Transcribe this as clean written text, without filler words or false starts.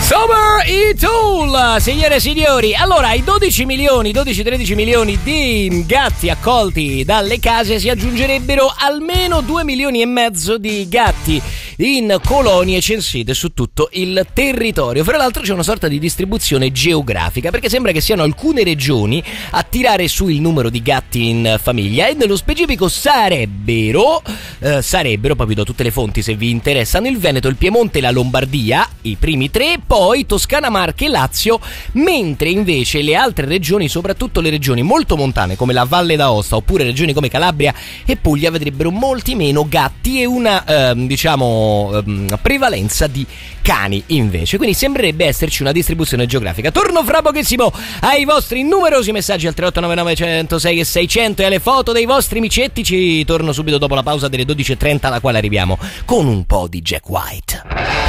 Sober i Tool, signore e signori. Allora, ai 12-13 milioni di gatti accolti dalle case si aggiungerebbero almeno 2,5 milioni di gatti in colonie censite su tutto il territorio. Fra l'altro c'è una sorta di distribuzione geografica, perché sembra che siano alcune regioni a tirare su il numero di gatti in famiglia, e nello specifico sarebbero proprio da tutte le fonti, se vi interessano, il Veneto, il Piemonte e la Lombardia, i primi tre, poi Toscana, Marche e Lazio, mentre invece le altre regioni, soprattutto le regioni molto montane come la Valle d'Aosta oppure regioni come Calabria e Puglia, vedrebbero molti meno gatti e una prevalenza di cani invece. Quindi sembrerebbe esserci una distribuzione geografica. Torno fra pochissimo ai vostri numerosi messaggi al 3899 106 e 600 e alle foto dei vostri micetti. Ci torno subito dopo la pausa delle 12.30, alla quale arriviamo con un po' di Jack White.